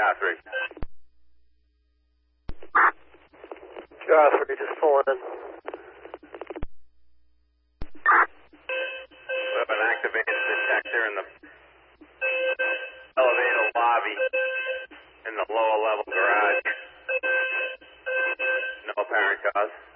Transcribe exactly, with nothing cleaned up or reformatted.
three. Car three, just pulling in. We have an activated detector in the elevator lobby in the lower level garage. No apparent cause.